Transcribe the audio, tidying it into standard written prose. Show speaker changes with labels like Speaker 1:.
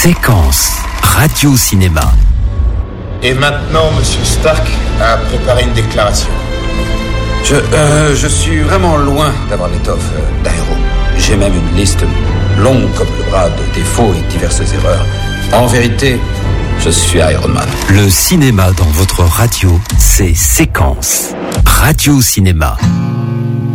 Speaker 1: Séquence radio-cinéma.
Speaker 2: Et maintenant, Monsieur Stark a préparé une déclaration.
Speaker 3: Je suis vraiment loin d'avoir l'étoffe d'un héros. J'ai même une liste longue comme le bras de défauts et diverses erreurs. En vérité, je suis Iron Man.
Speaker 1: Le cinéma dans votre radio, c'est Séquence radio-cinéma.